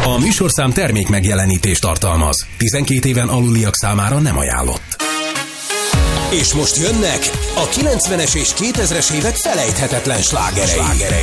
A műsorszám termék megjelenítést tartalmaz. 12 éven aluliak számára nem ajánlott. És most jönnek a 90-es és 2000-es évek felejthetetlen slágerei.